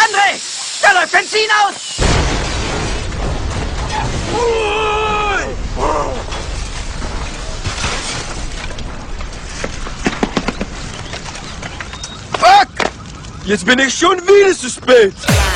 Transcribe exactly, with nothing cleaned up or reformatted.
André! Da läuft Benzin aus! Fuck! Jetzt bin ich schon wieder zu spät!